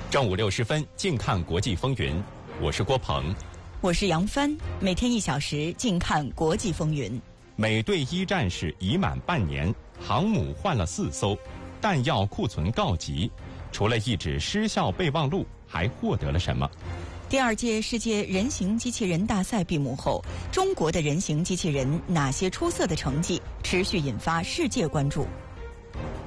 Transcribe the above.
正午60分，近看国际风云，我是郭鹏， 我是杨帆。每天1小时，近看国际风云。 美队一战士已满半年，航母换了4艘，弹药库存告急。除了一纸失效备忘录，还获得了什么？ 第2届世界人形机器人大赛闭幕后，中国的人形机器人哪些出色的成绩持续引发世界关注？